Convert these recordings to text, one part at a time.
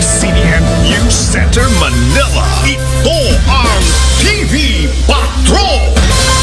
CDN News Center, Manila. Ito ang TV Patrol!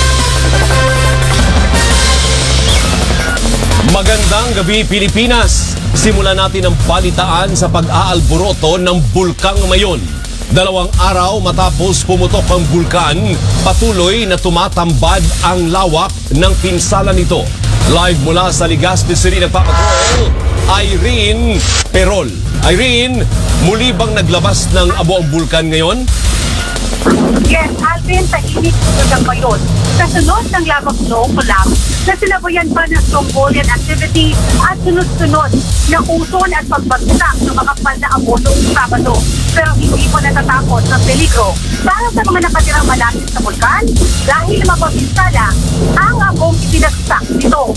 Magandang gabi, Pilipinas! Simulan natin ang balitaan sa pag-aalboroto ng Bulkang Mayon. 2 araw matapos pumutok ang bulkan, patuloy na tumatambad ang lawak ng pinsala nito. Live mula sa Legazpi City nagpapatrol, Irene Perol. Irene, muli bang naglabas ng abo ang bulkan ngayon? Yes, Alvin, sa init ng Mayon. Kasunod ng lava flow collapse na sinabayan pa ng Strombolian activity at sunod-sunod na uson at pagbagsak ng makapal na abo noong Sabado. Pero hindi po natatakot ng peligro para sa mga nakatirang malapit sa bulkan dahil mapapinsala ang abong itinagsak nito.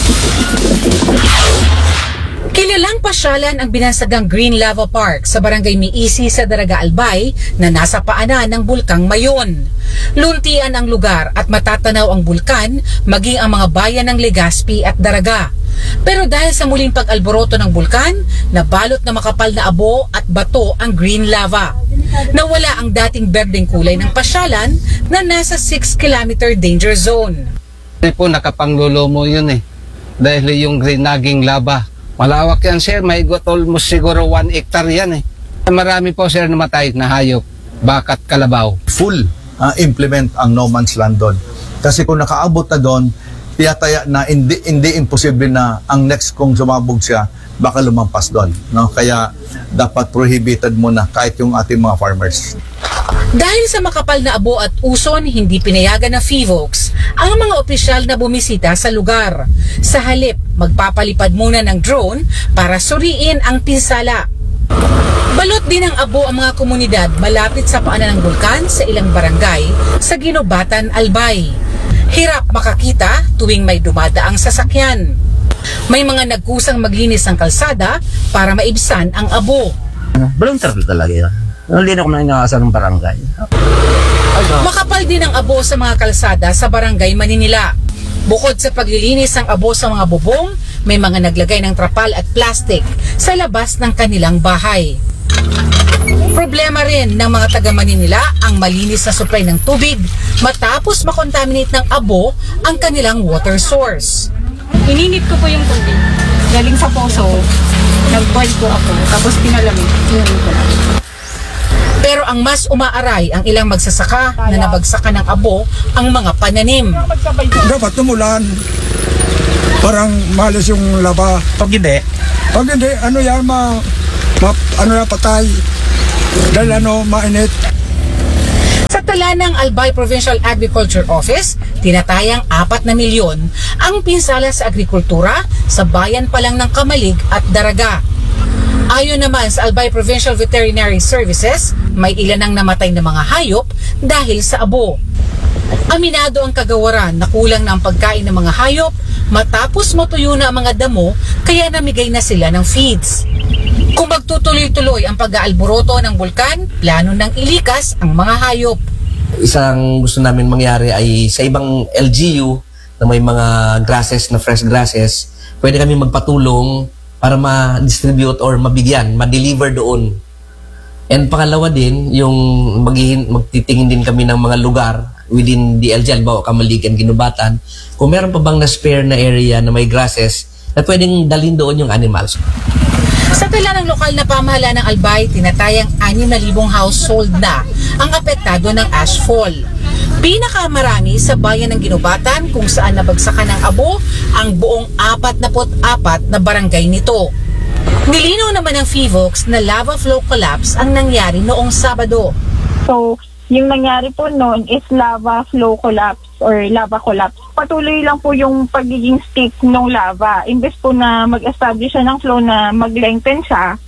Kilalang pasyalan ang binansagang Green Lava Park sa Barangay Miisi sa Daraga Albay na nasa paanan ng Bulkang Mayon. Luntian ang lugar at matatanaw ang bulkan maging ang mga bayan ng Legazpi at Daraga. Pero dahil sa muling pag-alboroto ng bulkan, nabalot na makapal na abo at bato ang green lava. Nawala ang dating berdeng kulay ng pasyalan na nasa 6-kilometer danger zone. Hindi po nakapanglulomo yun dahil yung green naging lava. Malawak yan sir, may almost siguro 1 hectare yan Marami po sir namatay na hayop, bakat, kalabaw. Full implement ang no man's land doon. Kasi kung nakaabot na doon, tiyataya na hindi imposible na ang next kung sumabog siya, baka lumampas doon. No? Kaya dapat prohibited muna kahit yung ating mga farmers. Dahil sa makapal na abo at uson, hindi pinayagan ng FIVOX ang mga opisyal na bumisita sa lugar. Sa halip, magpapalipad muna ng drone para suriin ang pinsala. Balot din ng abo ang mga komunidad malapit sa paanan ng bulkan sa ilang barangay sa Ginobatan, Albay. Hirap makakita tuwing may dumadaang sasakyan. May mga nagkusang maglinis ng kalsada para maibsan ang abo. Volunteer talaga yan. Hindi na ako nangyayasa ng barangay. Makapal din ang abo sa mga kalsada sa Barangay Maninila. Bukod sa paglilinis ng abo sa mga bubong, may mga naglagay ng trapal at plastic sa labas ng kanilang bahay. Problema rin ng mga taga Maninila ang malinis na supply ng tubig matapos makontaminate ng abo ang kanilang water source. Ininit ko po yung tubig. Galing sa poso, nag-boil ko ako, tapos pinalamig. Inumin ko lang. Pero ang mas umaaray ang ilang magsasaka na nabagsakan ng abo ang mga pananim. Dapat tumulan. Parang malas yung laba. Pag hindi, ano yan, patay. Dahil mainit. Sa tala ng Albay Provincial Agriculture Office, tinatayang 4 na milyon ang pinsala sa agrikultura sa bayan pa lang ng Kamalig at Daraga. Ayon naman sa Albay Provincial Veterinary Services, may ilan ang namatay na mga hayop dahil sa abo. Aminado ang kagawaran na kulang na ang pagkain ng mga hayop matapos matuyo na ang mga damo kaya namigay na sila ng feeds. Kung magtutuloy-tuloy ang pag-aalboroto ng bulkan, plano nang ilikas ang mga hayop. Isang gusto namin mangyari ay sa ibang LGU na may mga grasses na fresh grasses, pwede kami magpatulong para ma-distribute or mabigyan, ma-deliver doon. And pangalawa din, yung magtitingin din kami ng mga lugar within DLG, halimbawa Kamalig and Ginobatan, kung meron pa bang na-spare na area na may grasses na pwedeng dalhin doon yung animals. Sa tala ng lokal na pamahalaan ng Albay, tinatayang 6,000 household na ang apektado ng ashfall. Pinakamarami sa bayan ng Ginobatan kung saan nabagsakan ng abo ang buong 44 na barangay nito. Nilinaw naman ng FIVOX na lava flow collapse ang nangyari noong Sabado. So, yung nangyari po noon is lava flow collapse or lava collapse. Patuloy lang po yung pagiging stick ng lava. Imbes po na mag-establish siya ng flow na mag-lengthen siya,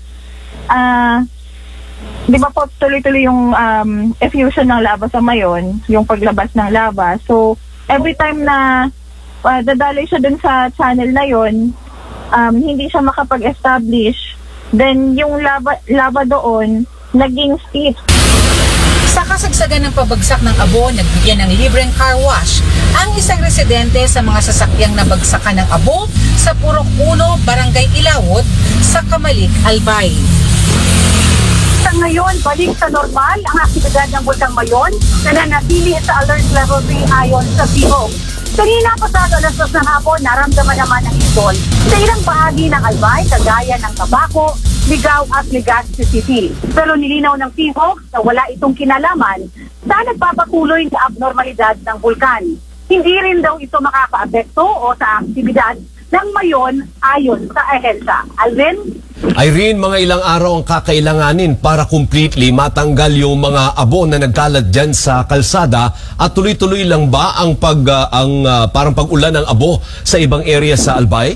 di ba po tuloy-tuloy yung effusion ng lava sa Mayon, yung paglabas ng lava. So, every time na dadaloy siya dun sa channel na yon, hindi siya makapag-establish. Then, yung lava doon, naging stiff. Sa kasagsagan ng pabagsak ng abo, nagbigyan ng libreng car wash ang isang residente sa mga sasakyang nabagsakan ng abo sa Purok 1, Barangay Ilawod, sa Kamalig, Albay. Sa ngayon, balik sa normal ang aktibidad ng Bulkang Mayon na nanatili sa alert level 3 ayon sa PIHO. Kanina pasado alas 2 ng hapon, naramdaman naman ang ibon sa ilang bahagi ng Albay, kagaya ng Tabaco, Ligaw at Legazpi City. Pero nilinaw ng PIHO na wala itong kinalaman sa nagpapatuloy na abnormalidad ng bulkan. Hindi rin daw ito makakaapekto o sa aktibidad ng Mayon ayon sa ahensya. Alvin? Irene, mga ilang araw ang kakailanganin para completely matanggal yung mga abo na nagkalat dyan sa kalsada at tuloy-tuloy lang ba ang parang pag-ulan ng abo sa ibang area sa Albay?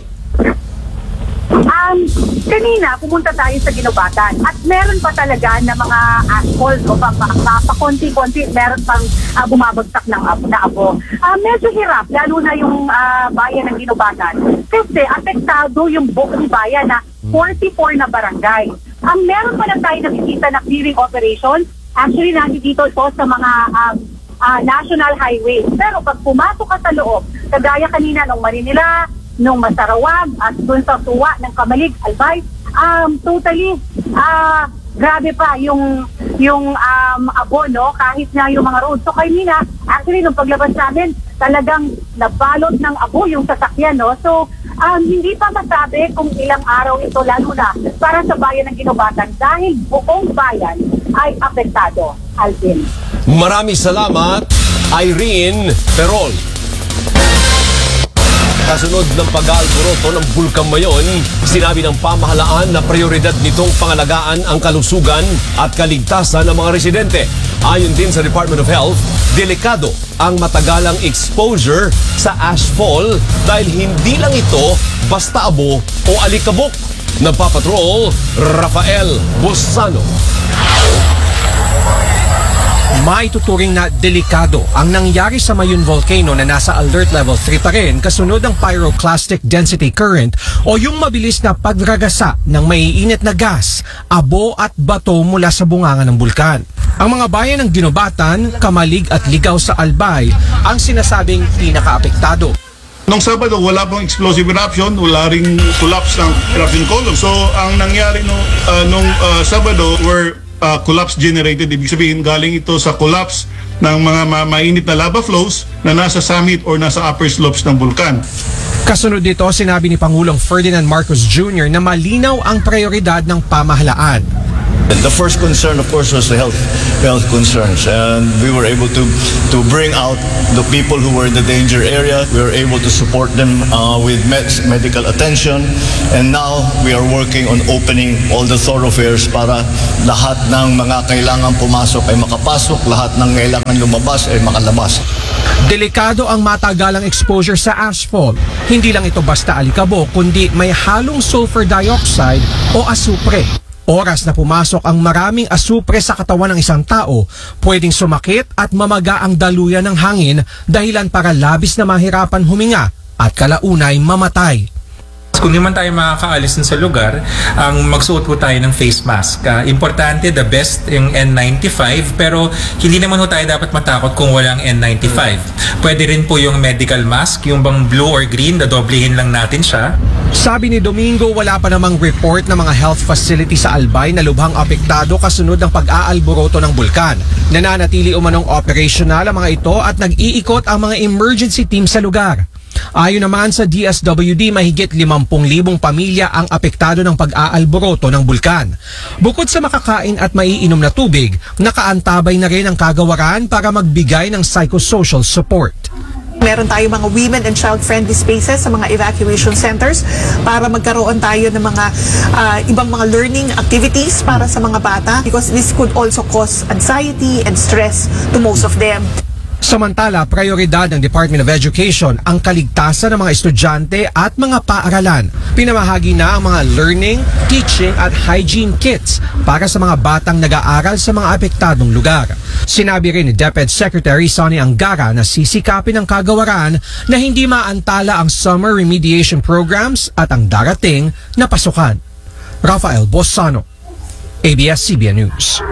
Kanina, pumunta tayo sa Ginobatan at meron pa talaga na mga asphalt o pakonti-konti, meron pang bumabagsak na abo. Medyo hirap, lalo na yung bayan ng Ginobatan. Kasi apektado yung buong bayan na 44 na barangay. Meron pa lang tayo nakikita na clearing operation. Actually, nandito ito sa mga national highway. Pero pag pumasok ka sa loob, kagaya kanina nung Maninila, nung Masarawag at dun sa Suwa ng Kamalig, Albay, totally grabe pa yung abo, no? Kahit na yung mga road. So kanina, actually nung paglabas namin, talagang nabalot ng abo yung sasakyan, no? So hindi pa masabi kung ilang araw ito, lalo na para sa bayan ng Ginobatan dahil buong bayan ay apektado. Alvin. Maraming salamat, Irene Perol. Kasunod ng pag-aalboroto ng Bulkang Mayon, sinabi ng pamahalaan na prioridad nitong pangalagaan ang kalusugan at kaligtasan ng mga residente. Ayon din sa Department of Health, delikado ang matagalang exposure sa ashfall dahil hindi lang ito basta abo o alikabok. Nagpapatrol, Rafael Bosano. Maituturing na delikado ang nangyari sa Mayon Volcano na nasa alert level 3 pa rin kasunod ng pyroclastic density current o yung mabilis na pagragasa ng maiinit na gas, abo at bato mula sa bunganga ng bulkan. Ang mga bayan ng Ginobatan, Kamalig at Ligaw sa Albay ang sinasabing pinakaapektado. Nung Sabado, wala pong explosive eruption, wala ring collapse ng eruption column. So, ang nangyari nung Sabado were collapse generated. Ibig sabihin, galing ito sa collapse ng mga mainit na lava flows na nasa summit or nasa upper slopes ng bulkan. Kasunod dito, sinabi ni Pangulong Ferdinand Marcos Jr. na malinaw ang prioridad ng pamahalaan. The first concern, of course, was the health concerns, and we were able to bring out the people who were in the danger area. We were able to support them with medical attention, and now we are working on opening all the thoroughfares para lahat ng mga kailangan pumasok ay makapasok, lahat ng kailangan lumabas ay makalabas. Delikado ang matagalang exposure sa asphalt. Hindi lang ito basta alikabok, kundi may halong sulfur dioxide o asupre. Oras na pumasok ang maraming asupre sa katawan ng isang tao, pwedeng sumakit at mamaga ang daluyan ng hangin dahilan para labis na mahirapan huminga at kalaunay mamatay. Kung di man tayo makakaalis sa lugar, ang magsuot po tayo ng face mask. Importante, the best yung N95, pero hindi naman po tayo dapat matakot kung walang N95. Pwede rin po yung medical mask, yung bang blue or green, dadoblehin lang natin siya. Sabi ni Domingo, wala pa namang report ng mga health facility sa Albay na lubhang apektado kasunod ng pag-aalboroto ng bulkan. Nananatili umanong operational ang mga ito at nag-iikot ang mga emergency team sa lugar. Ayon naman sa DSWD, mahigit 50,000 pamilya ang apektado ng pag-aalboroto ng bulkan. Bukod sa makakain at maiinom na tubig, nakaantabay na rin ang kagawaran para magbigay ng psychosocial support. Meron tayo mga women and child-friendly spaces sa mga evacuation centers para magkaroon tayo ng mga ibang mga learning activities para sa mga bata because this could also cause anxiety and stress to most of them. Samantala, prioridad ng Department of Education ang kaligtasan ng mga estudyante at mga paaralan. Pinamahagi na ang mga learning, teaching at hygiene kits para sa mga batang nag-aaral sa mga apektadong lugar. Sinabi rin ni DepEd Secretary Sonny Angara na sisikapin ng kagawaran na hindi maantala ang summer remediation programs at ang darating na pasukan. Rafael Bosano, ABS-CBN News.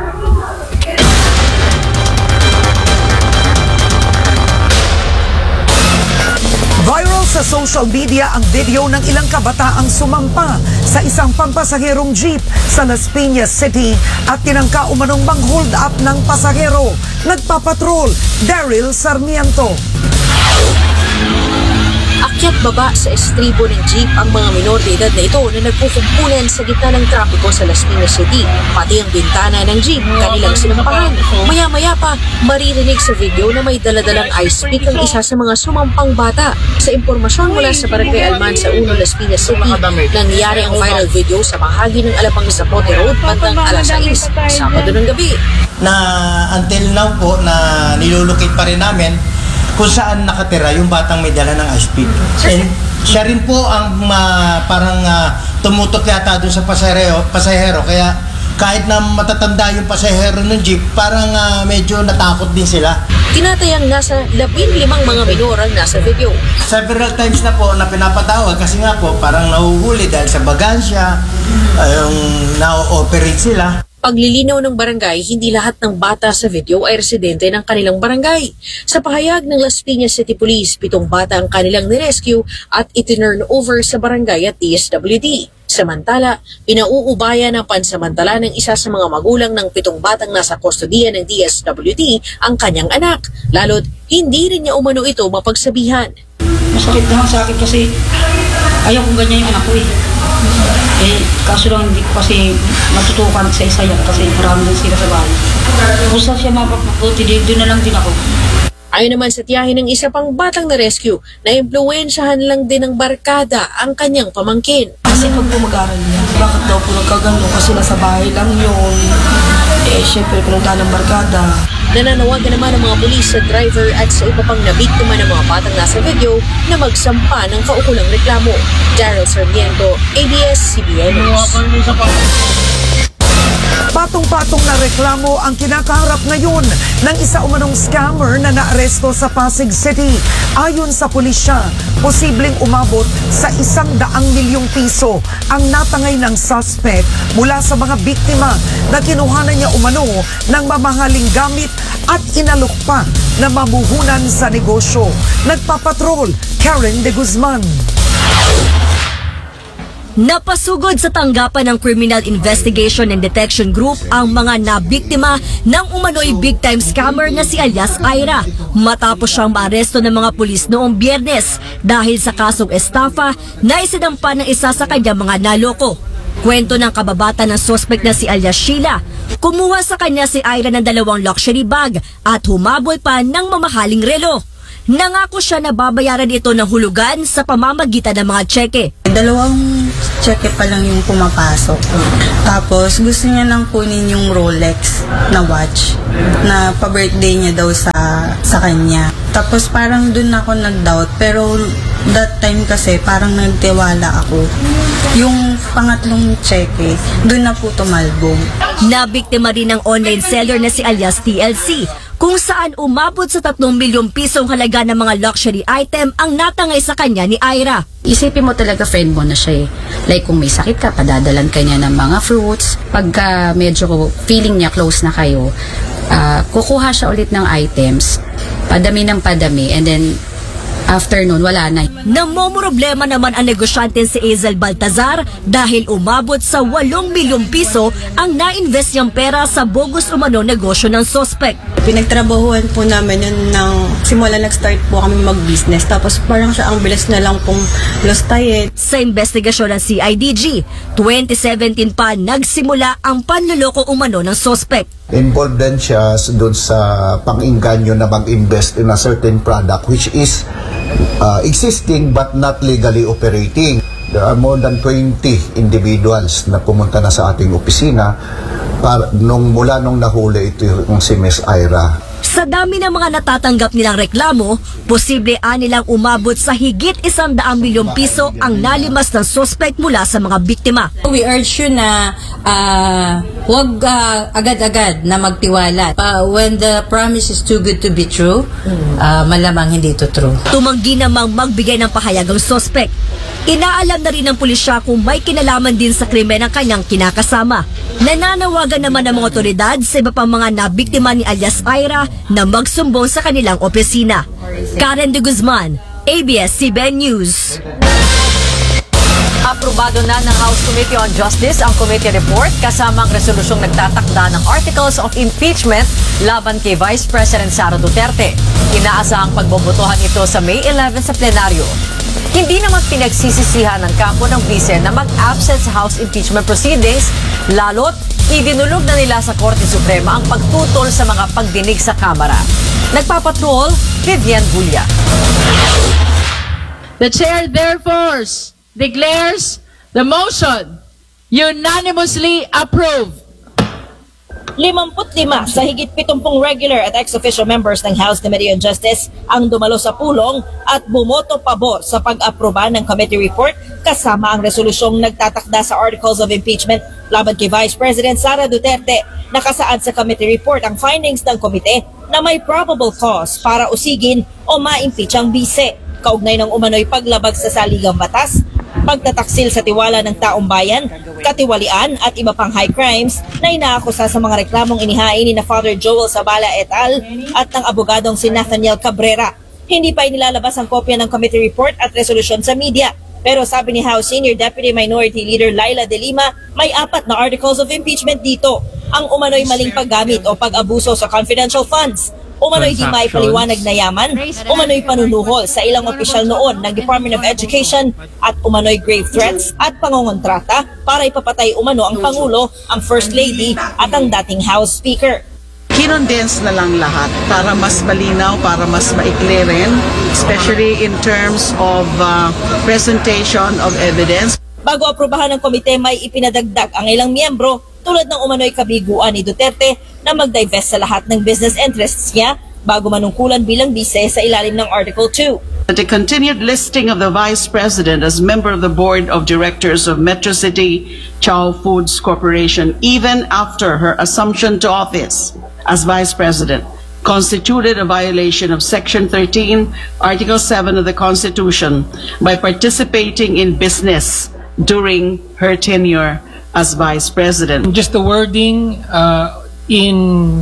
Viral sa sa social media ang video ng ilang kabataang sumampa sa isang pampasaherong jeep sa Las Piñas City at tinangka umanong mang-hold up ng pasahero. Nagpapatrol, Daryl Sarmiento. Akyat baba sa estribo ng jeep ang mga minor de edad na ito na nagkukumpulan sa gitna ng trapiko sa Las Piñas City. Pati ang bintana ng jeep kanilang sinampahan. Maya-maya pa, maririnig sa video na may daladalang ice pick ang isa sa mga sumampang bata. Sa impormasyon mula sa Barangay Almansa 1, Las Piñas City, nangyari ang viral video sa bahagi ng Alabang Zapote Road bandang alas 6, Sabado ng gabi. Na until now po na nilulukit pa rin namin kung saan nakatira yung batang may dala ng ice pick. And siya rin po ang parang tumutok yata doon sa pasahero. Kaya kahit na matatanda yung pasahero ng jeep, parang medyo natakot din sila. Tinatayang nasa 15 mga minor ang nasa video. Several times na po na pinapatawag kasi nga po parang nahuhuli dahil sa bagansya, yung na-operate sila. Paglilinaw ng barangay, hindi lahat ng bata sa video ay residente ng kanilang barangay. Sa pahayag ng Las Piñas City Police, 7 bata ang kanilang nirescue at itinurn over sa barangay at DSWD. Samantala, pinauubaya ng pansamantala ng isa sa mga magulang ng 7 batang nasa kustodiya ng DSWD ang kanyang anak. Lalo't hindi rin niya umano ito mapagsabihan. Masakit naman sa akin kasi ayaw kong ganyan yung anak ko eh. Kaso lang hindi ko kasi matutukan sa isa yan kasi marami din sila sa bahay. Kung saan siya mapapabuti, doon na lang din ako. Ayon naman sa tiyahin ng isa pang batang na rescue, na-impluwensyahan lang din ng barkada ang kanyang pamangkin. Kasi pag mag-aaral niya, bakit daw po nagkagano? Kasi nasa bahay lang yun. Siyempre pinunta ng barkada. Nananawagan naman ng mga pulis sa driver at sa iba pang nabiktima ng mga batang nasa video na magsampa ng kaukulang reklamo. Daryl Sarmiento, ABS-CBN News. Patong-patong na reklamo ang kinakaharap ngayon ng isa umanong scammer na naaresto sa Pasig City. Ayon sa pulisya, posibleng umabot sa 100 milyong piso ang natangay ng suspect mula sa mga biktima na kinuhanan niya umano ng mamahaling gamit at inalok pa na mamuhunan sa negosyo. Nagpapatrol, Karen de Guzman. Napasugod sa tanggapan ng Criminal Investigation and Detection Group ang mga nabiktima ng umano'y big-time scammer na si alias Ira matapos siyang maaresto ng mga pulis noong Biyernes dahil sa kasong estafa na isinampa ng isa sa kanyang mga naloko. Kwento ng kababata ng suspect na si alias Sheila, kumuha sa kanya si Ira ng 2 luxury bag at humabol pa ng mamahaling relo. Nangako siya na babayaran ito ng hulugan sa pamamagitan ng mga tseke. 2 tseke pa lang yung pumapasok. Tapos gusto niya nang kunin yung Rolex na watch na pa-birthday niya daw sa kanya. Tapos parang dun ako nag-doubt pero that time kasi parang nagtiwala ako. Yung pangatlong tseke, dun na po tumalbog. Nabiktima rin ng online seller na si alias TLC kung saan umabot sa 3 milyong pisong halaga ng mga luxury item ang natangay sa kanya ni Ira. Isipin mo talaga friend mo na siya eh. Like kung may sakit ka, padadalan ka niya ng mga fruits. Pagka medyo feeling niya close na kayo, kukuha siya ulit ng items, padami ng padami, and then after nun, wala na. Namomroblema naman ang negosyante si Hazel Baltazar dahil umabot sa 8 milyong piso ang na-invest niyang pera sa bogus umano negosyo ng suspect. Pinagtrabahuan po namin yun simula nag-start po kami mag-business. Tapos parang siya ang bilis na lang pong lostayin. Sa investigasyon ng CIDG, 2017 pa nagsimula ang panluloko umano ng suspect. Involved din siya doon sa pang-inganyo na mag-invest in a certain product which is existing but not legally operating. There are more than 20 individuals na pumunta na sa ating opisina mula nung nahuli ito yung si Miss Ira. Sa dami ng mga natatanggap nilang reklamo, posible nilang umabot sa higit 100 milyong piso ang nalimas ng suspect mula sa mga biktima. We urge you na huwag agad-agad na magtiwala. When the promise is too good to be true, malamang hindi ito true. Tumanggi namang magbigay ng pahayag ang suspect. Inaalam na rin ng pulisya kung may kinalaman din sa krimen ang kanyang kinakasama. Nananawagan naman ng mga otoridad sa iba pang mga nabiktima ni alias Ira na magsumbong sa kanilang opisina. Karen de Guzman, ABS-CBN News. Aprobado na ng House Committee on Justice ang committee report kasama ang resolusyong nagtatakda ng articles of impeachment laban kay Vice President Sara Duterte. Inaasahang pagbobotohan ito sa May 11 sa plenaryo. Hindi naman pinagsisisihan ng kampo ng bise na mag-absent sa House impeachment proceedings, lalo't idinulog na nila sa Korte Suprema ang pagtutol sa mga pagdinig sa Kamara. Nagpapatrol, Vivian Bulia. The chair therefore declares the motion unanimously approved. 55 sa higit 70 regular at ex-official members ng House Committee on Justice ang dumalo sa pulong at bumoto pabor sa pag-aproba ng committee report kasama ang resolusyong nagtatakda sa articles of impeachment laban kay Vice President Sara Duterte. Nakasaad sa committee report ang findings ng komite na may probable cause para usigin o ma-impeach ang bise. Kaugnay ng umano'y paglabag sa saligang batas, pagtataksil sa tiwala ng taong bayan, katiwalian at iba pang high crimes na inaakusa sa mga reklamong inihain ni na Father Joel Zabala et al. At ng abogadong si Nathaniel Cabrera. Hindi pa inilalabas ang kopya ng committee report at resolusyon sa media. Pero sabi ni House Senior Deputy Minority Leader Laila De Lima, may 4 na articles of impeachment dito. Ang umano'y maling paggamit o pag-abuso sa confidential funds, umano'y di may paliwanag na yaman, umano'y panunuhol sa ilang opisyal noon ng Department of Education at umano'y grave threats at pangongontrata para ipapatay umano ang Pangulo, ang First Lady at ang dating House Speaker. Kinondense na lang lahat para mas malinaw, para mas maikli rin, especially in terms of presentation of evidence. Bago aprobahan ng komite, may ipinadagdag ang ilang miyembro tulad ng umano'y kabiguan ni Duterte na mag-divest sa lahat ng business interests niya bago manungkulan bilang bise sa ilalim ng Article 2. The continued listing of the Vice President as member of the Board of Directors of Metro City Chow Foods Corporation even after her assumption to office as Vice President constituted a violation of Section 13, Article 7 of the Constitution by participating in business during her tenure as Vice President. Just the wording in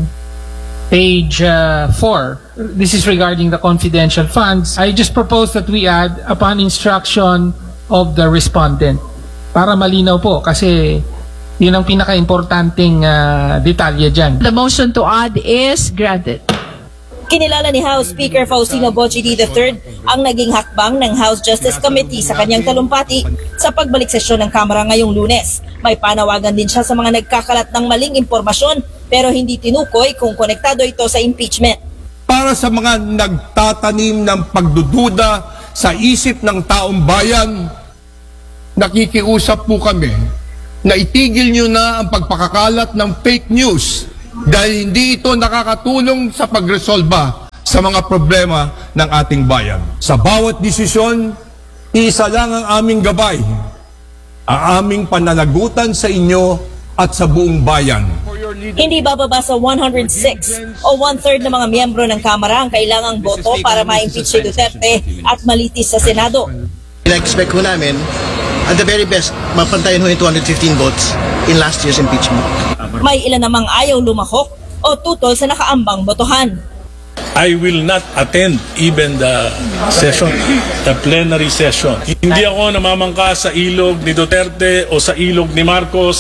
page 4, this is regarding the confidential funds. I just propose that we add upon instruction of the respondent para malinaw po kasi yun ang pinaka-importanting detalye dyan. The motion to add is granted. Kinilala ni House Speaker Faustino Bochidi III ang naging hakbang ng House Justice Committee sa kanyang talumpati sa pagbalik sesyon ng Kamara ngayong Lunes. May panawagan din siya sa mga nagkakalat ng maling impormasyon pero hindi tinukoy kung konektado ito sa impeachment. Para sa mga nagtatanim ng pagdududa sa isip ng taong bayan, nakikiusap po kami na itigil nyo na ang pagpakakalat ng fake news dahil hindi ito nakakatulong sa pagresolba sa mga problema ng ating bayan. Sa bawat desisyon, isa lang ang aming gabay, ang aming pananagutan sa inyo at sa buong bayan. Hindi bababa sa 106 o 1/3 ng mga miyembro ng Kamara ang kailangang boto para ma-impeach si Duterte at malitis sa Senado. Ina-expect ko namin, at the very best, mapantayin ho yung 215 votes in last year's impeachment. May ilan namang ayaw lumahok o tutol sa nakaambang botohan. I will not attend even the session, the plenary session. Hindi ako namamangka sa ilog ni Duterte o sa ilog ni Marcos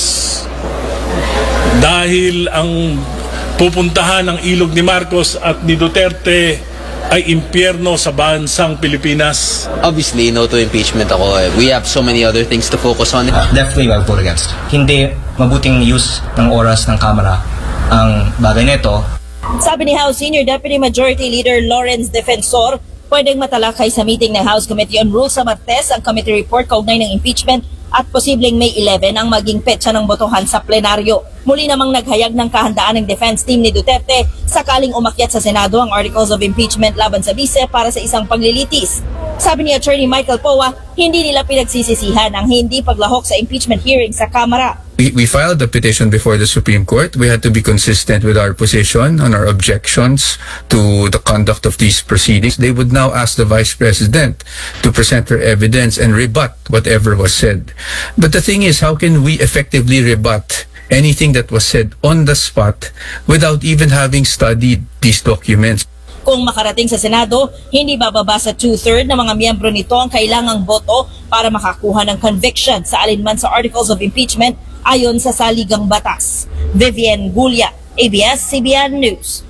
dahil ang pupuntahan ng ilog ni Marcos at ni Duterte ay impyerno sa bansang Pilipinas. Obviously, no to impeachment ako. We have so many other things to focus on. Definitely, I'll vote against. Hindi mabuting use ng oras ng Kamara ang bagay nito. Sabi ni House Senior Deputy Majority Leader Lawrence Defensor, pwedeng matalakay sa meeting ng House Committee on Rules sa Martes ang committee report kaugnay ng impeachment at posibleng May 11 ang maging petsa ng botohan sa plenaryo. Muli namang naghayag ng kahandaan ng defense team ni Duterte sakaling umakyat sa Senado ang articles of impeachment laban sa bise para sa isang paglilitis. Sabi ni Attorney Michael Poa, hindi nila pinagsisisihan ang hindi paglahok sa impeachment hearing sa Kamara. We filed the petition before the Supreme Court. We had to be consistent with our position on our objections to the conduct of these proceedings. They would now ask the Vice President to present her evidence and rebut whatever was said. But the thing is, how can we effectively rebut anything that was said on the spot without even having studied these documents? Kung makarating sa Senado, hindi bababa sa 2/3 ng mga miyembro nito ang kailangang boto para makakuha ng conviction sa alinman sa Articles of Impeachment ayon sa saligang batas. Vivian Gulia, ABS-CBN News.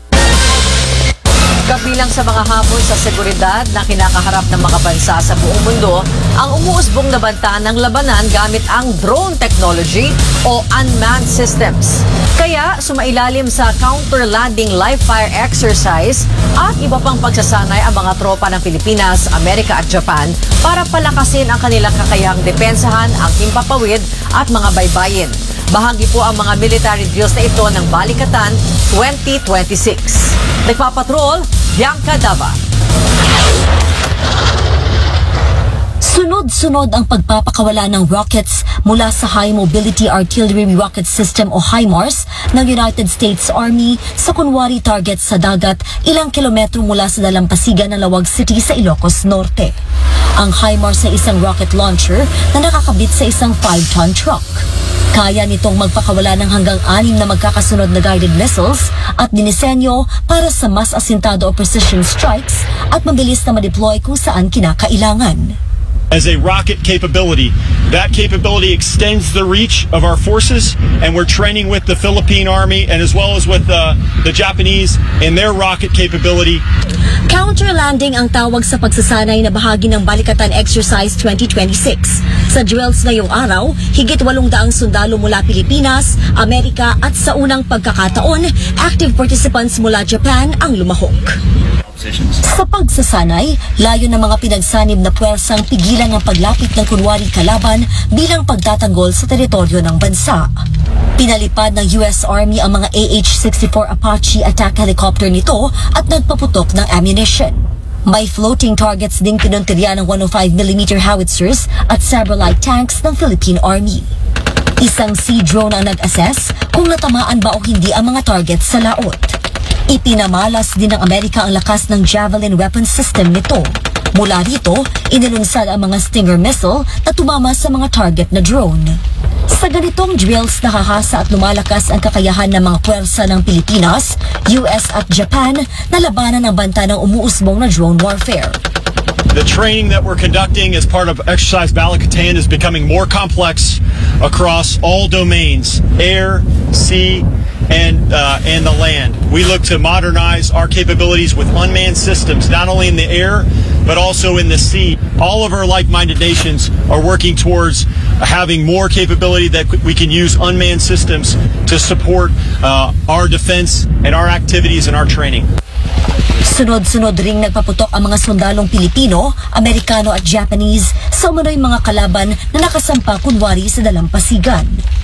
Kabilang sa mga hamon sa seguridad na kinakaharap ng mga bansa sa buong mundo, ang umuusbong na banta ng labanan gamit ang drone technology o unmanned systems. Kaya sumailalim sa counter-landing live-fire exercise at iba pang pagsasanay ang mga tropa ng Pilipinas, Amerika at Japan para palakasin ang kanilang kakayahang depensahan ang himpapawid at mga baybayin. Bahagi po ang mga military drills na ito ng Balikatan 2026. Nagpapatrol, Bianca Dava. Sunod-sunod ang pagpapakawala ng rockets mula sa High Mobility Artillery Rocket System o HIMARS ng United States Army sa kunwari target sa dagat ilang kilometro mula sa dalampasigan ng Lawag City sa Ilocos Norte. Ang HIMARS ay isang rocket launcher na nakakabit sa isang 5-ton truck. Kaya nitong magpakawala ng hanggang 6 na magkakasunod na guided missiles at dinisenyo para sa mas asintado o precision strikes at mabilis na ma-deploy kung saan kinakailangan. As a rocket capability, that capability extends the reach of our forces, and we're training with the Philippine Army and as well as with the Japanese in their rocket capability. Counter-landing ang tawag sa pagsasanay na bahagi ng Balikatan Exercise 2026. Sa drills ngayong araw, higit 800 sundalo mula Pilipinas, Amerika at sa unang pagkakataon, active participants mula Japan ang lumahok. Sa pagsasanay, layo ng mga pinagsanib na puwersang pigilan ang paglapit ng kunwaring kalaban bilang pagtatanggol sa teritoryo ng bansa. Pinalipad ng US Army ang mga AH-64 Apache attack helicopter nito at nagpaputok ng ammunition. May floating targets ding pinuntirya ng 105mm howitzers at several light tanks ng Philippine Army. Isang sea drone ang nag-assess kung natamaan ba o hindi ang mga targets sa laot. Ipinamalas din ng Amerika ang lakas ng Javelin weapon system nito. Mula rito, inilunsad ang mga Stinger missile na tumama sa mga target na drone. Sa ganitong drills, nakahasa at lumalakas ang kakayahan ng mga puwersa ng Pilipinas, US at Japan na labanan ang banta ng umuusbong na drone warfare. The training that we're conducting as part of Exercise Balikatan is becoming more complex across all domains, air, sea, and the land. We look to modernize our capabilities with unmanned systems, not only in the air, but also in the sea. All of our like-minded nations are working towards having more capability that we can use unmanned systems to support our defense and our activities and our training. Sunod-sunod ring nagpaputok ang mga sundalong Pilipino, Amerikano at Japanese sa umano'y mga kalaban na nakasampa kunwari sa dalampasigan.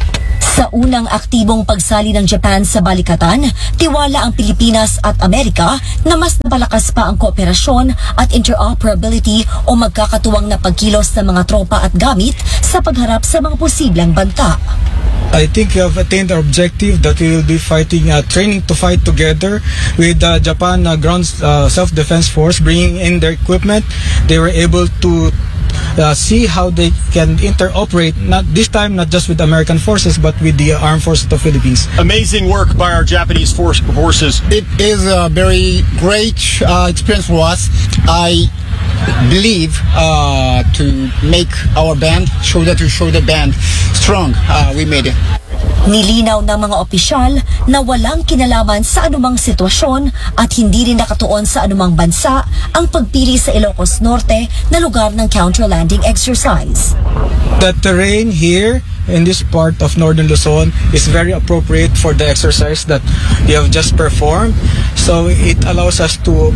Sa unang aktibong pagsali ng Japan sa Balikatan, tiwala ang Pilipinas at Amerika na mas napalakas pa ang kooperasyon at interoperability o magkakatuwang na pagkilos ng mga tropa at gamit sa pagharap sa mga posibleng banta. I think we have attained our objective that we will be fighting, training to fight together with Japan Ground Self-Defense Force, bringing in their equipment. They were able to see how they can interoperate, not this time not just with American forces but with the armed forces of the Philippines. Amazing work by our Japanese forces. It is a very great experience for us. I believe to make our band, show the band strong. We made it. Nilinaw ng mga opisyal na walang kinalaman sa anumang sitwasyon at hindi rin nakatuon sa anumang bansa ang pagpili sa Ilocos Norte na lugar ng counter-landing exercise. The terrain here in this part of Northern Luzon is very appropriate for the exercise that we have just performed. So it allows us to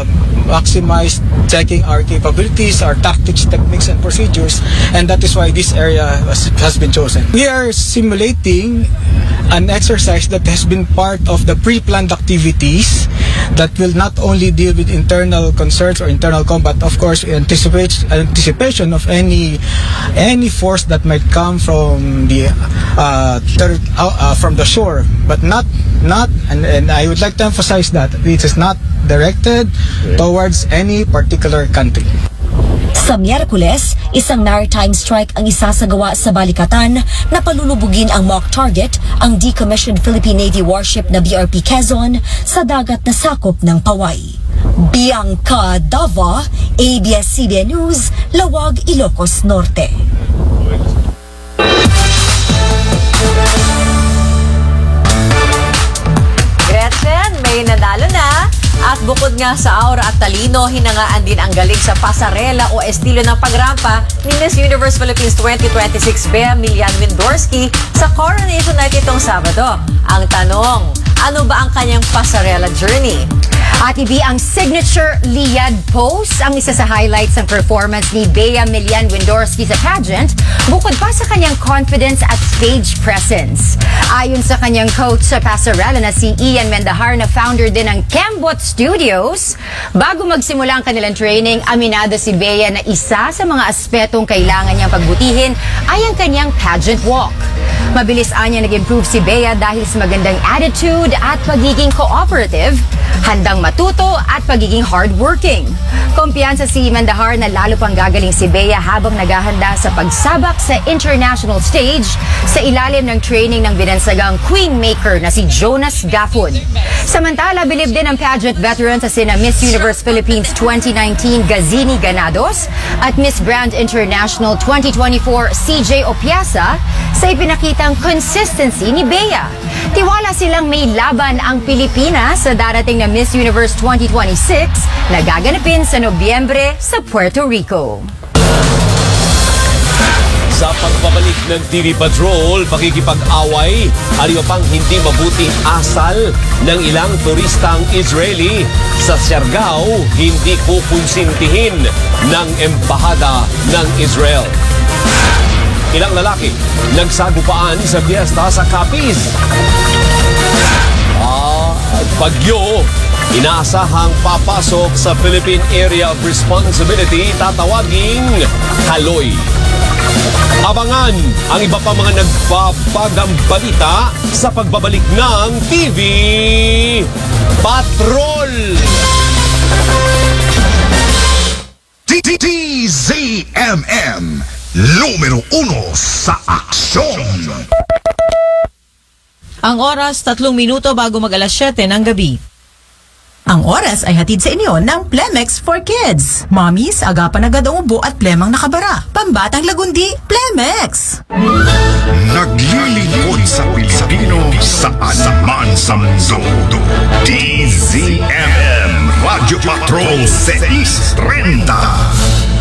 maximize checking our capabilities, our tactics, techniques, and procedures, and that is why this area has been chosen. We are simulating an exercise that has been part of the pre-planned activities that will not only deal with internal concerns or internal combat, of course, anticipation of any force that might come from the shore, but not and I would like to emphasize that it is not directed towards any particular country. Sa Miyerkules, isang maritime strike ang isasagawa sa Balikatan na palulubugin ang mock target, ang decommissioned Philippine Navy warship na BRP Quezon sa dagat na sakop ng Paway. Bianca Dava, ABS-CBN News, Lawag, Ilocos Norte. Gretchen, may nanalo na. At bukod nga sa aura at talino, hinangaan din ang galing sa pasarela o estilo ng pagrampa ni Miss Universe Philippines 2026 Bea Milian Windorski sa coronation night itong Sabado. Ang tanong, ano ba ang kanyang pasarela journey? At ibi ang signature liad pose ang isa sa highlights ng performance ni Bea Milian Windorski sa pageant, bukod pa sa kanyang confidence at stage presence. Ayon sa kanyang coach sa pasarela na si Ian Mendahar na founder din ng Cambot Studios, bago magsimula ang kanilang training, aminado si Bea na isa sa mga aspetong kailangan niyang pagbutihin ay ang kanyang pageant walk. Mabilis anya nag-improve si Bea dahil sa magandang attitude at pagiging cooperative, handang matuto at pagiging hardworking. Kumpiyansa si Mendahar na lalo pang gagaling si Bea habang naghahanda sa pagsabak sa international stage sa ilalim ng training ng binansagang Queenmaker na si Jonas Gafun. Samantala, bilib din ang pageant veteran sa sina Miss Universe Philippines 2019 Gazini Ganados at Miss Grand International 2024 CJ Opiasa sa ipinakitang consistency ni Bea. Tiwala silang may laban ang Pilipinas sa darating na Miss Universe 2026 na gaganapin sa Nobyembre sa Puerto Rico. Sa pagbabalik ng TV Patrol, pakikipag-away, aliyo pang hindi mabuting asal ng ilang turistang Israeli. Sa Siargao, hindi kukonsintihin ng embahada ng Israel. Ilang lalaki nagsagupaan sa piyesta sa Capiz. Bagyo, inaasahang papasok sa Philippine Area of Responsibility, tatawaging Kaloy. Abangan ang iba pa mga nagbabagang balita sa pagbabalik ng TV Patrol. TZMM, numero 1 sa aksyon. Ang oras, 3 minuto bago mag-alas 7 ng gabi. Ang oras ay hatid sa inyo ng Plemex for Kids. Mommies, agapan agad ang ubo at plemang nakabara. Pambatang lagundi, Plemex! Naglilingkod sa Pilipino saan man sa mundo. TZMM Radio Patrol 630.